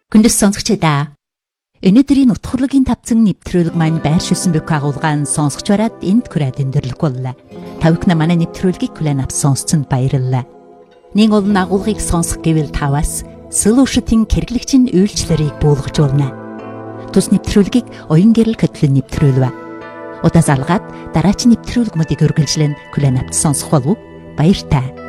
Хүндэс сонсогчдаа өнөөдрийн утгуурлын тавцан нэвтрүүлэг маань байршуулсан бүх агуулгаан сонсогч бараад энд хүрээд өндөрлөх боллоо. Тавхна манай нэвтрүүлгийг хүлээн авсан сонсцонд баярлалаа. Нэг олон агуулгыг сонсох гэвэл таваас Solution хэрэглэгчийн үйлчлэлийг буулгаж болно. Тус нэвтрүүлгийг оюун гэрэл хөтлөн нэвтрүүлвэ. Удаа залгаад дараагийн нэвтрүүлгүүдийг үргэлжлэн хүлээн авч сонсох болов уу? Баяртай.